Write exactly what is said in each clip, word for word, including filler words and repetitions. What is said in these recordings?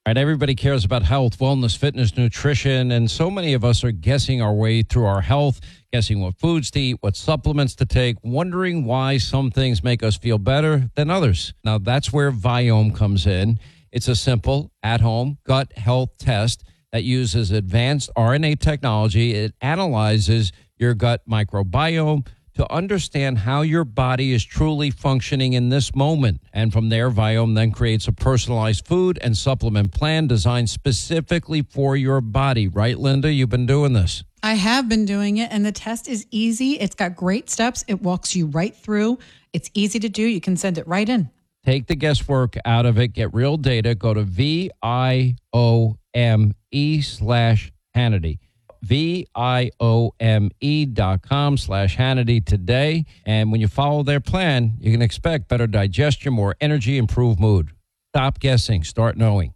Right, everybody cares about health, wellness, fitness, nutrition, and so many of us are guessing our way through our health, guessing what foods to eat, what supplements to take, wondering why some things make us feel better than others. Now, that's where Viome comes in. It's a simple, at-home gut health test that uses advanced R N A technology. It analyzes your gut microbiome to understand how your body is truly functioning in this moment. And from there, Viome then creates a personalized food and supplement plan designed specifically for your body. Right, Linda? You've been doing this. I have been doing it, and the test is easy. It's got great steps. It walks you right through. It's easy to do. You can send it right in. Take the guesswork out of it. Get real data. Go to V I O M E slash Hannity. V-I-O-M-E dot com slash Hannity today. And when you follow their plan, you can expect better digestion, more energy, improved mood. Stop guessing. Start knowing.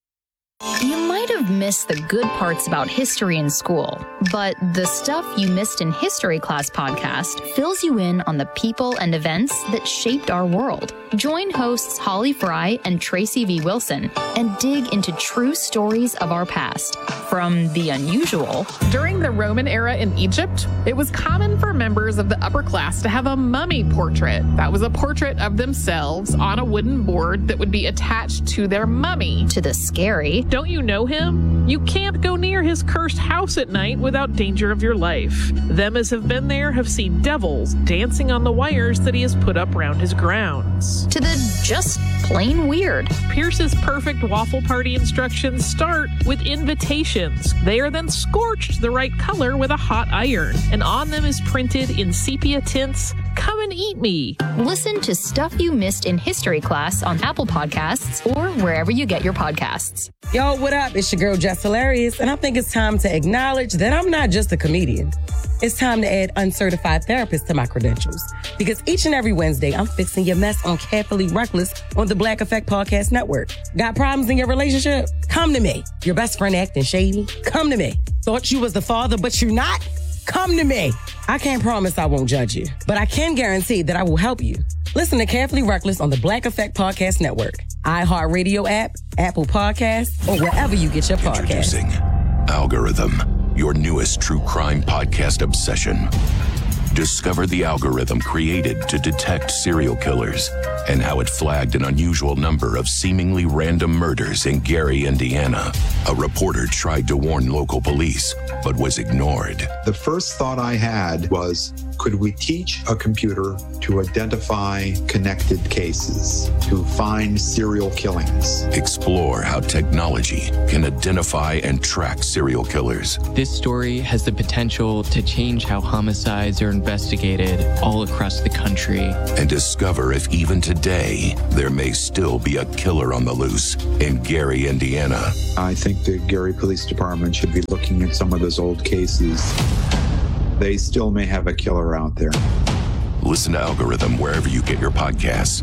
You might have missed the good parts about history in school, but the Stuff You Missed in History Class podcast fills you in on the people and events that shaped our world. Join hosts Holly Fry and Tracy V. Wilson and dig into true stories of our past, from the unusual. During the Roman era in Egypt, it was common for members of the upper class to have a mummy portrait. That was a portrait of themselves on a wooden board that would be attached to their mummy. To the scary. Don't you know him? You can't go near his cursed house at night without danger of your life. Them as have been there have seen devils dancing on the wires that he has put up round his grounds. To the just plain weird. Pierce's perfect waffle party instructions start with invitations. They are then scorched the right color with a hot iron, and on them is printed in sepia tints, "Come and eat me." Listen to Stuff You Missed in History Class on Apple Podcasts or wherever you get your podcasts. Yo, what up? It's your girl, Jess Hilarious, and I think it's time to acknowledge that I'm not just a comedian. It's time to add uncertified therapist to my credentials, because each and every Wednesday, I'm fixing your mess on Carefully Reckless on the Black Effect Podcast Network. Got problems in your relationship? Come to me. Your best friend acting shady? Come to me. Thought you was the father, but you're not? Come to me. I can't promise I won't judge you, but I can guarantee that I will help you. Listen to Carefully Reckless on the Black Effect Podcast Network, iHeartRadio app, Apple Podcasts, or wherever you get your podcasts. Introducing Algorithm, your newest true crime podcast obsession. Discover the algorithm created to detect serial killers and how it flagged an unusual number of seemingly random murders in Gary, Indiana. A reporter tried to warn local police, but was ignored. The first thought I had was, could we teach a computer to identify connected cases, to find serial killings? Explore how technology can identify and track serial killers. This story has the potential to change how homicides are investigated all across the country. And discover if even today, there may still be a killer on the loose in Gary, Indiana. I think the Gary Police Department should be looking at some of those old cases. They still may have a killer out there. Listen to Algorithm wherever you get your podcasts.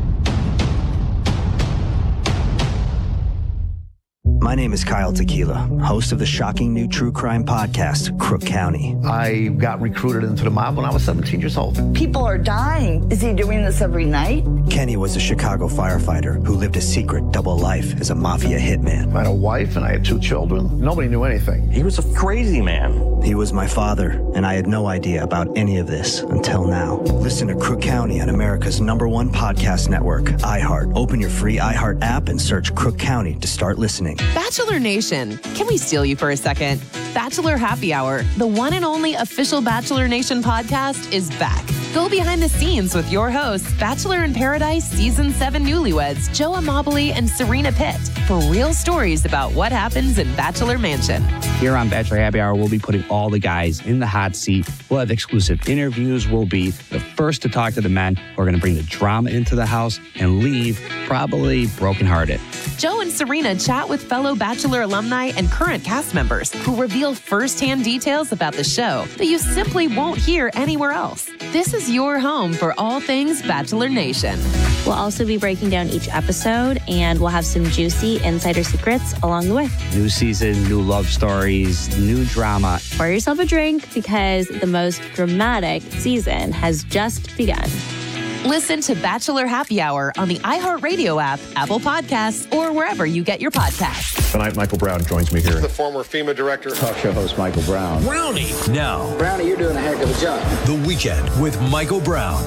My name is Kyle Tequila, host of the shocking new true crime podcast, Crook County. I got recruited into the mob when I was seventeen years old. People are dying. Is he doing this every night? Kenny was a Chicago firefighter who lived a secret double life as a mafia hitman. I had a wife and I had two children. Nobody knew anything. He was a crazy man. He was my father, and I had no idea about any of this until now. Listen to Crook County on America's number one podcast network, iHeart. Open your free iHeart app and search Crook County to start listening. Bachelor Nation, can we steal you for a second? Bachelor Happy Hour, the one and only official Bachelor Nation podcast, is back. Go behind the scenes with your hosts, Bachelor in Paradise Season seven newlyweds, Joe Amabile and Serena Pitt, for real stories about what happens in Bachelor Mansion. Here on Bachelor Happy Hour, we'll be putting all the guys in the hot seat. We'll have exclusive interviews. We'll be the first to talk to the men who are going to bring the drama into the house and leave probably brokenhearted. Joe and Serena chat with fellow Bachelor alumni and current cast members who reveal firsthand details about the show that you simply won't hear anywhere else. This is your home for all things Bachelor Nation. We'll also be breaking down each episode, and we'll have some juicy insider secrets along the way. New season, new love stories, new drama. Pour yourself a drink because the most dramatic season has just begun. Listen to Bachelor Happy Hour on the iHeartRadio app, Apple Podcasts, or wherever you get your podcasts. Tonight, Michael Brown joins me here. The former FEMA director. Talk show host Michael Brown. Brownie. Now. Brownie, you're doing a heck of a job. The Weekend with Michael Brown.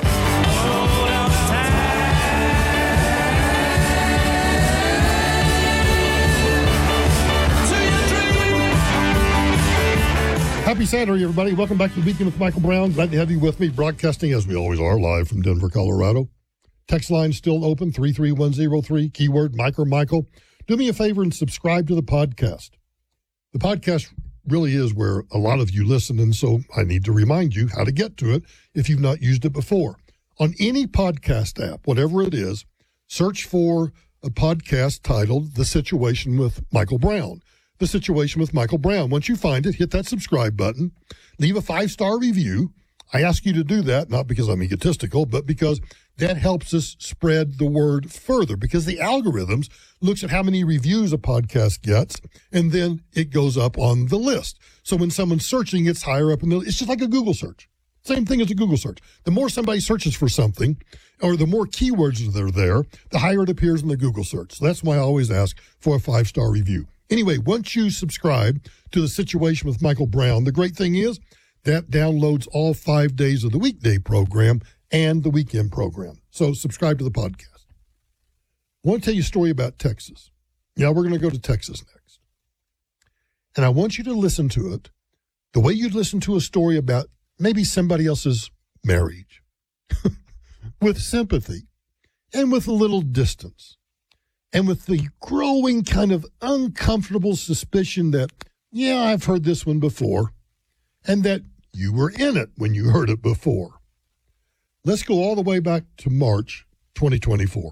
Happy Saturday, everybody. Welcome back to the Weekend with Michael Brown. Glad to have you with me, broadcasting, as we always are, live from Denver, Colorado. Text line still open, three three one zero three, keyword Mike or Michael. Do me a favor and subscribe to the podcast. The podcast really is where a lot of you listen, and so I need to remind you how to get to it if you've not used it before. On any podcast app, whatever it is, search for a podcast titled The Situation with Michael Brown. The Situation with Michael Brown. Once you find it, hit that subscribe button, leave a five-star review. I ask you to do that, not because I'm egotistical, but because that helps us spread the word further, because the algorithms looks at how many reviews a podcast gets, and then it goes up on the list. So when someone's searching, it's higher up in the, it's just like a Google search. Same thing as a Google search. The more somebody searches for something, or the more keywords that are there, the higher it appears in the Google search. So that's why I always ask for a five-star review. Anyway, once you subscribe to The Situation with Michael Brown, the great thing is that downloads all five days of the weekday program and the weekend program. So subscribe to the podcast. I want to tell you a story about Texas. Yeah, we're going to go to Texas next. And I want you to listen to it the way you'd listen to a story about maybe somebody else's marriage, with sympathy and with a little distance. And with the growing kind of uncomfortable suspicion that, yeah, I've heard this one before, and that you were in it when you heard it before. Let's go all the way back to March twenty twenty-four.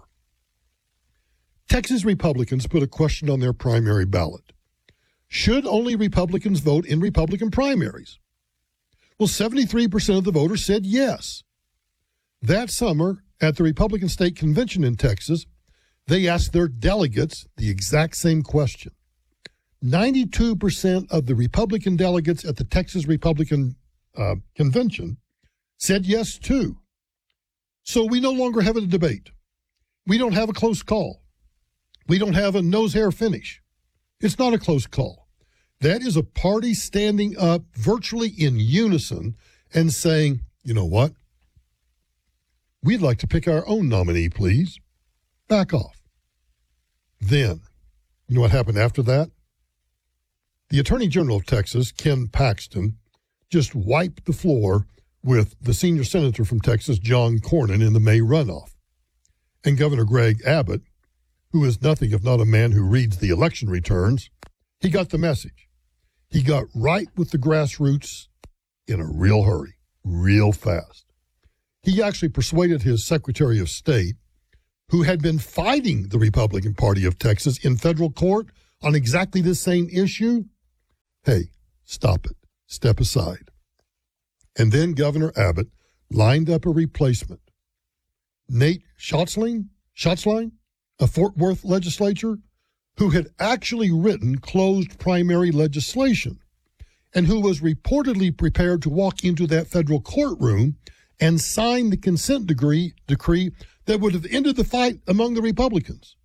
Texas Republicans put a question on their primary ballot. Should only Republicans vote in Republican primaries? Well, seventy-three percent of the voters said yes. That summer, at the Republican State Convention in Texas, they asked their delegates the exact same question. ninety-two percent of the Republican delegates at the Texas Republican uh, Convention said yes, too. So we no longer have a debate. We don't have a close call. We don't have a nose-hair finish. It's not a close call. That is a party standing up virtually in unison and saying, you know what? We'd like to pick our own nominee, please. Back off. Then, you know what happened after that? The Attorney General of Texas, Ken Paxton, just wiped the floor with the senior senator from Texas, John Cornyn, in the May runoff. And Governor Greg Abbott, who is nothing if not a man who reads the election returns, he got the message. He got right with the grassroots in a real hurry, real fast. He actually persuaded his Secretary of State, who had been fighting the Republican Party of Texas in federal court on exactly this same issue, hey, stop it, step aside. And then Governor Abbott lined up a replacement. Nate Schatzline, Schatzline, a Fort Worth legislator, who had actually written closed primary legislation and who was reportedly prepared to walk into that federal courtroom and sign the consent decree, decree that would have ended the fight among the Republicans.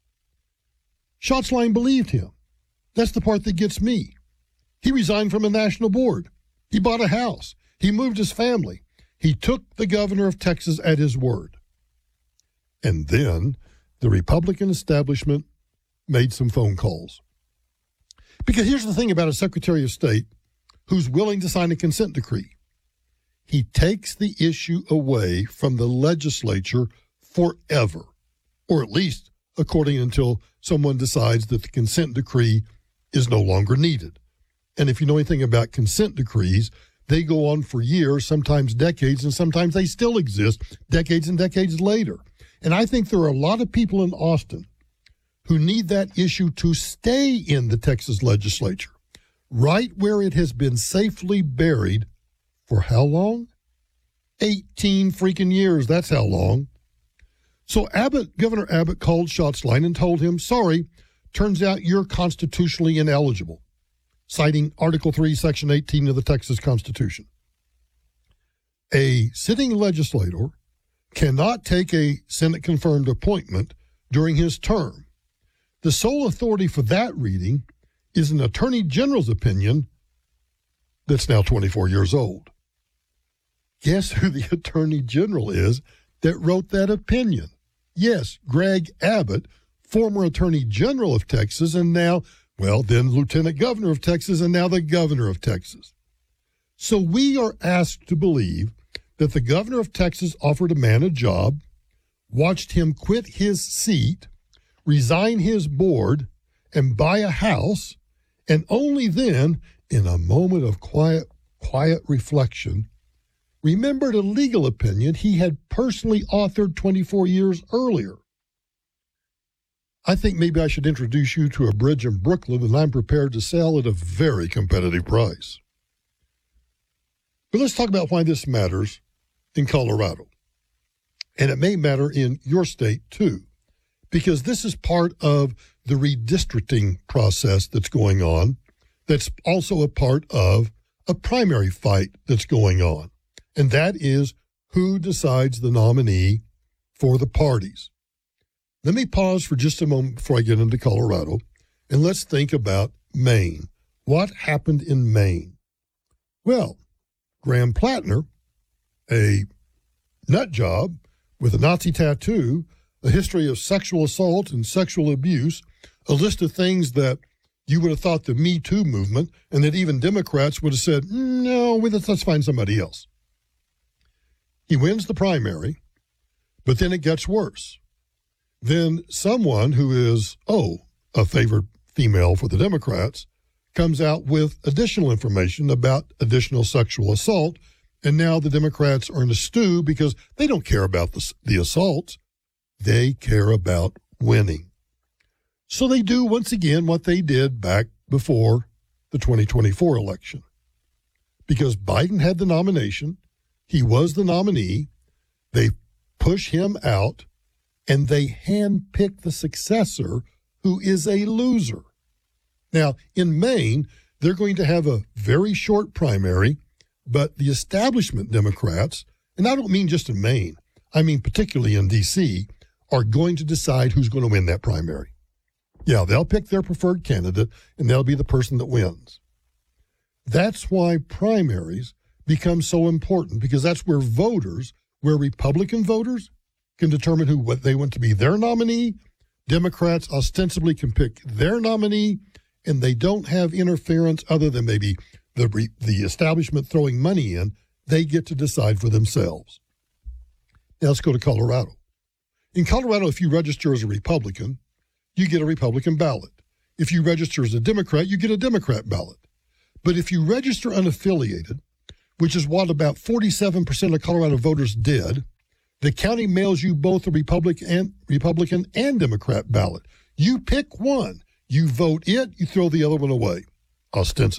Schatzline believed him. That's the part that gets me. He resigned from a national board. He bought a house. He moved his family. He took the governor of Texas at his word. And then the Republican establishment made some phone calls. Because here's the thing about a Secretary of State who's willing to sign a consent decree. He takes the issue away from the legislature forever, or at least according until someone decides that the consent decree is no longer needed. And if you know anything about consent decrees, they go on for years, sometimes decades, and sometimes they still exist decades and decades later. And I think there are a lot of people in Austin who need that issue to stay in the Texas legislature, right where it has been safely buried for how long? eighteen freaking years. That's how long. So Abbott, Governor Abbott called Schatzline and told him, sorry, turns out you're constitutionally ineligible, citing Article three, Section eighteen of the Texas Constitution. A sitting legislator cannot take a Senate-confirmed appointment during his term. The sole authority for that reading is an Attorney General's opinion that's now twenty-four years old. Guess who the Attorney General is that wrote that opinion? Yes, Greg Abbott, former Attorney General of Texas, and now, well, then Lieutenant Governor of Texas, and now the Governor of Texas. So we are asked to believe that the Governor of Texas offered a man a job, watched him quit his seat, resign his board, and buy a house, and only then, in a moment of quiet, quiet reflection, remembered a legal opinion he had personally authored twenty-four years earlier. I think maybe I should introduce you to a bridge in Brooklyn that I'm prepared to sell at a very competitive price. But let's talk about why this matters in Colorado. And it may matter in your state too, because this is part of the redistricting process that's going on, that's also a part of a primary fight that's going on. And that is who decides the nominee for the parties. Let me pause for just a moment before I get into Colorado, and let's think about Maine. What happened in Maine? Well, Graham Plattner, a nut job with a Nazi tattoo, a history of sexual assault and sexual abuse, a list of things that you would have thought the Me Too movement, and that even Democrats would have said, no, let's find somebody else. He wins the primary, but then it gets worse. Then someone who is, oh, a favored female for the Democrats comes out with additional information about additional sexual assault, and now the Democrats are in a stew because they don't care about the, the assaults. They care about winning. So they do once again what they did back before the twenty twenty-four election. Because Biden had the nomination, he was the nominee, they push him out, and they handpick the successor who is a loser. Now, in Maine, they're going to have a very short primary, but the establishment Democrats, and I don't mean just in Maine, I mean particularly in D C, are going to decide who's going to win that primary. Yeah, they'll pick their preferred candidate, and they'll be the person that wins. That's why primaries become so important, because that's where voters, where Republican voters can determine who what they want to be their nominee. Democrats ostensibly can pick their nominee, and they don't have interference other than maybe the the establishment throwing money in. They get to decide for themselves. Now let's go to Colorado. In Colorado, if you register as a Republican, you get a Republican ballot. If you register as a Democrat, you get a Democrat ballot. But if you register unaffiliated, which is what about forty-seven percent of Colorado voters did, the county mails you both a Republican and, Republican and Democrat ballot. You pick one. You vote it, you throw the other one away, ostensibly.